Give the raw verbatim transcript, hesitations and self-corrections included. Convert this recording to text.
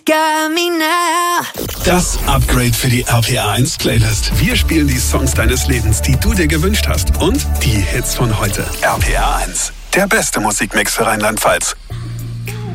Got me now. Das Upgrade für die R P R eins Playlist. Wir spielen die Songs deines Lebens, die du dir gewünscht hast. Und die Hits von heute. R P R eins, der beste Musikmix für Rheinland-Pfalz.